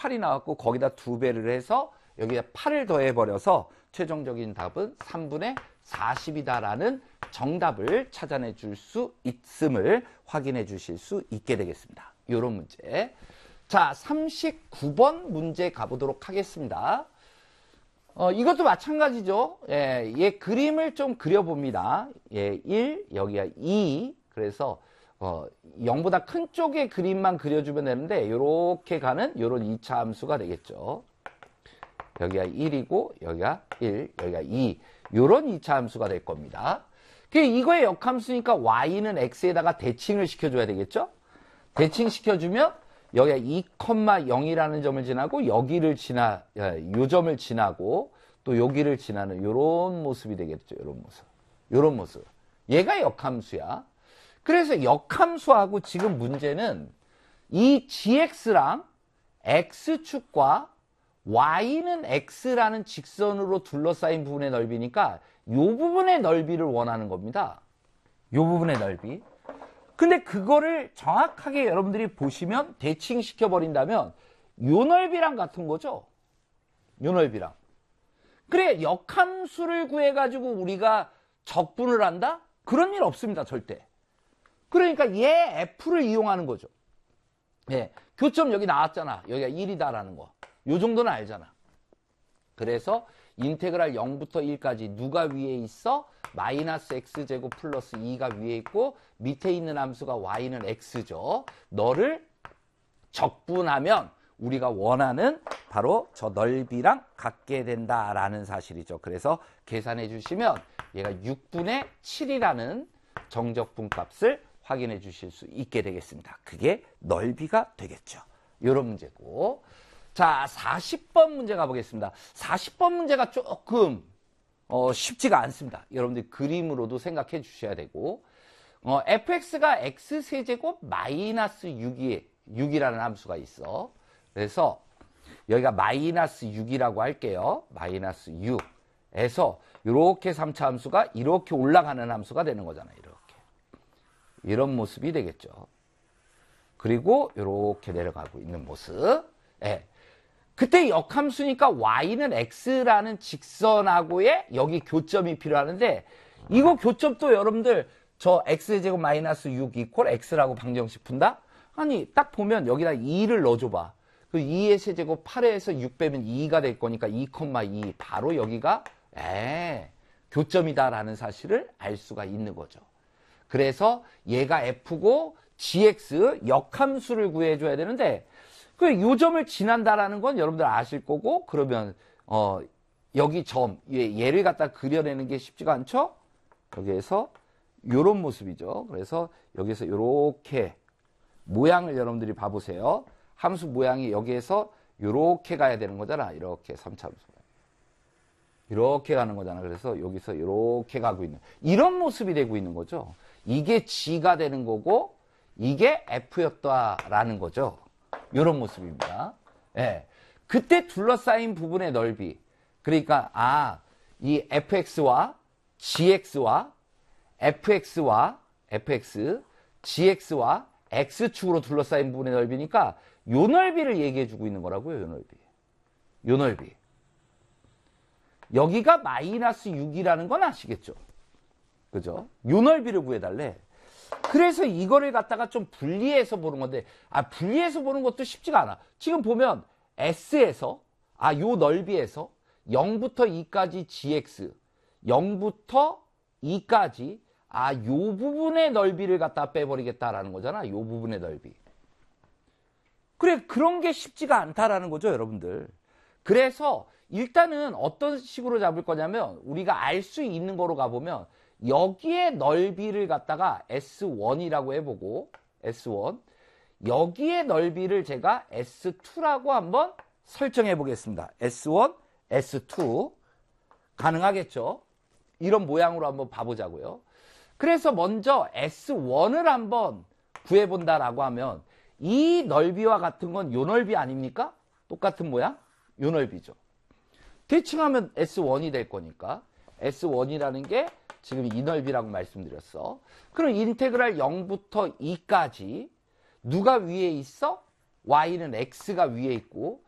8이 나왔고 거기다 2배를 해서 여기에 8을 더해버려서 최종적인 답은 3분의 40이다라는 정답을 찾아내 줄 수 있음을 확인해 주실 수 있게 되겠습니다. 이런 문제. 자, 39번 문제 가보도록 하겠습니다. 이것도 마찬가지죠. 예, 얘 그림을 좀 그려봅니다. 예, 1, 여기가 2. 그래서 0보다 큰 쪽의 그림만 그려주면 되는데 이렇게 가는 이런 2차 함수가 되겠죠. 여기가 1이고 여기가 1, 여기가 2. 이런 2차 함수가 될 겁니다. 이거의 역함수니까 y는 x에다가 대칭을 시켜줘야 되겠죠. 대칭시켜주면 여기가 2,0이라는 점을 지나고 여기를 요 점을 지나고 또 여기를 지나는 이런 모습이 되겠죠. 이런 모습. 이런 모습. 얘가 역함수야. 그래서 역함수하고 지금 문제는 이 gx랑 x축과 y는 x라는 직선으로 둘러싸인 부분의 넓이니까 이 부분의 넓이를 원하는 겁니다. 이 부분의 넓이. 근데 그거를 정확하게 여러분들이 보시면 대칭시켜 버린다면 요 넓이랑 같은 거죠. 요 넓이랑. 그래, 역함수를 구해가지고 우리가 적분을 한다? 그런 일 없습니다. 절대. 그러니까 얘 f를 이용하는 거죠. 예, 교점 여기 나왔잖아. 여기가 1이다라는 거. 요 정도는 알잖아. 그래서 인테그랄 0부터 1까지 누가 위에 있어? 마이너스 x제곱 플러스 2가 위에 있고 밑에 있는 함수가 y는 x죠. 너를 적분하면 우리가 원하는 바로 저 넓이랑 같게 된다라는 사실이죠. 그래서 계산해 주시면 얘가 6분의 7이라는 정적분 값을 확인해 주실 수 있게 되겠습니다. 그게 넓이가 되겠죠. 이런 문제고. 자, 40번 문제 가보겠습니다. 40번 문제가 조금 쉽지가 않습니다. 여러분들 그림으로도 생각해 주셔야 되고 fx가 x세제곱 마이너스 6이라는 함수가 있어. 그래서 여기가 마이너스 6이라고 할게요. 마이너스 6에서 이렇게 3차 함수가 이렇게 올라가는 함수가 되는 거잖아요. 이렇게. 이런 모습이 되겠죠. 그리고 이렇게 내려가고 있는 모습. 예. 그때 역함수니까 y는 x라는 직선하고의 여기 교점이 필요하는데 이거 교점도 여러분들 저 x제곱 마이너스 6 이퀄 x라고 방정식 푼다? 아니 딱 보면 여기다 2를 넣어줘봐. 그 2의 세제곱 8에서 6 빼면 2가 될 거니까 2,2 바로 여기가 교점이다라는 사실을 알 수가 있는 거죠. 그래서 얘가 f고 gx 역함수를 구해줘야 되는데 그 요점을 지난다라는 건 여러분들 아실 거고 그러면 여기 점 얘를 갖다 그려내는 게 쉽지가 않죠. 여기에서 요런 모습이죠. 그래서 여기서 요렇게 모양을 여러분들이 봐보세요. 함수 모양이 여기에서 요렇게 가야 되는 거잖아. 이렇게 3차 함수 이렇게 가는 거잖아. 그래서 여기서 이렇게 가고 있는 이런 모습이 되고 있는 거죠. 이게 g가 되는 거고 이게 f였다라는 거죠. 이런 모습입니다. 예. 그때 둘러싸인 부분의 넓이. 그러니까 이 fx와 gx와 fx, gx와 x축으로 둘러싸인 부분의 넓이니까 요 넓이를 얘기해 주고 있는 거라고요. 요 넓이. 요 넓이. 여기가 마이너스 6이라는 건 아시겠죠? 그죠? 요 넓이를 구해달래. 그래서 이거를 갖다가 좀 분리해서 보는 건데, 분리해서 보는 것도 쉽지가 않아. 지금 보면 S에서, 요 넓이에서 0부터 2까지 gx, 0부터 2까지, 요 부분의 넓이를 갖다 빼버리겠다라는 거잖아. 요 부분의 넓이. 그래, 그런 게 쉽지가 않다라는 거죠, 여러분들. 그래서 일단은 어떤 식으로 잡을 거냐면, 우리가 알 수 있는 거로 가보면, 여기에 넓이를 갖다가 S1이라고 해보고 S1 여기에 넓이를 제가 S2라고 한번 설정해 보겠습니다. S1, S2 가능하겠죠? 이런 모양으로 한번 봐보자고요. 그래서 먼저 S1을 한번 구해본다라고 하면 이 넓이와 같은 건 요 넓이 아닙니까? 똑같은 모양? 요 넓이죠. 대칭하면 S1이 될 거니까 S1이라는 게 지금 이 넓이라고 말씀드렸어. 그럼 인테그랄 0부터 2까지 누가 위에 있어? y는 x가 위에 있고